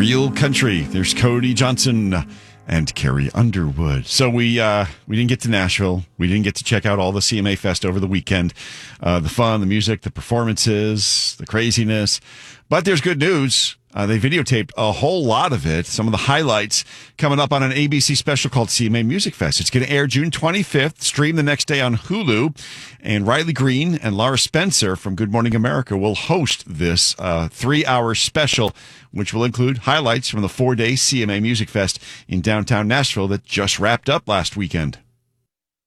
Real Country. There's Cody Johnson and Carrie Underwood. So we didn't get to Nashville. We didn't get to check out all the CMA Fest over the weekend. The fun, the music, the performances, the craziness. But there's good news. They videotaped a whole lot of it. Some of the highlights coming up on an ABC special called CMA Music Fest. It's going to air June 25th, stream the next day on Hulu. And Riley Green and Laura Spencer from Good Morning America will host this 3-hour special, which will include highlights from the 4-day CMA Music Fest in downtown Nashville that just wrapped up last weekend.